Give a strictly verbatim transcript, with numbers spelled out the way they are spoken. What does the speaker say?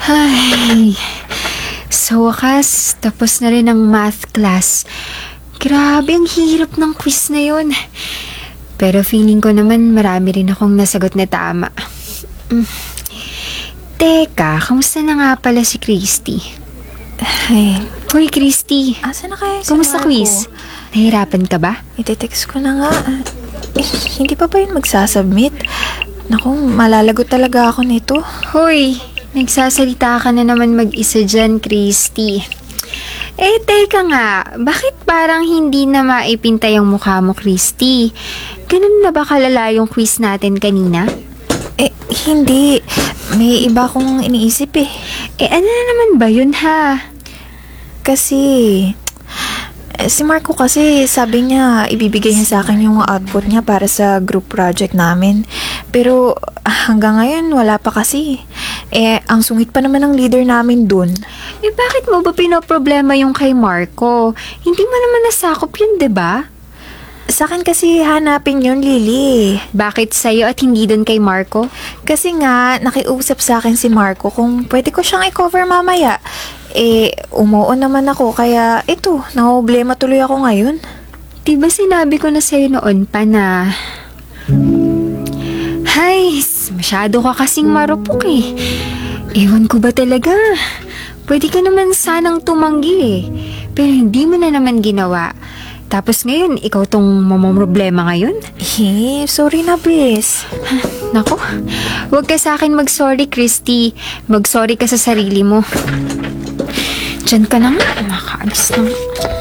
Ay, sa wakas, tapos na rin ang math class. Grabe, ang hirap ng quiz na yun. Pero feeling ko naman marami rin akong nasagot na tama. Mm. Teka, kamusta na nga pala si Christy? Ay, Hoy, Christy. asa na kaya si Kamusta Marco? quiz? Nahirapan ka ba? Ite-text ko na nga. Eh, hindi pa ba yun magsasubmit? Naku, malalagot talaga ako nito. Hoy, nagsasalita ka na naman mag-isa dyan, Christy. Eh, teka nga, bakit parang hindi na maipinta yung mukha mo, Christy? Ganun na ba kalala yung quiz natin kanina? Eh, hindi. May iba akong iniisip eh. Eh, ano na naman ba yun, ha? Kasi, eh, si Marco kasi sabi niya ibibigay niya sa akin yung output niya para sa group project namin. Pero hanggang ngayon wala pa kasi. Eh, ang sungit pa naman ng leader namin dun. Eh, bakit mo ba pinoproblema yung kay Marco? Hindi mo naman nasakop yun, 'di ba? Sa akin kasi hanapin yun, Lily. Bakit sa'yo at hindi dun kay Marco? Kasi nga, nakiusap sa akin si Marco kung pwede ko siyang i-cover mamaya. Eh, umuo naman ako, kaya ito, naoblema tuloy ako ngayon. Di ba sinabi ko na sa'yo noon pa na... Hay, masyado ka kasing marupok eh. Ewan ko ba talaga? Pwede ka naman sanang tumanggi eh. Pero hindi mo na naman ginawa. Tapos ngayon, ikaw tong mamamroblema ngayon? Eh, sorry na, bes. Nako, huwag ka sa akin mag-sorry, Christy. Mag-sorry ka sa sarili mo. Diyan ka na nga, nakaalis na.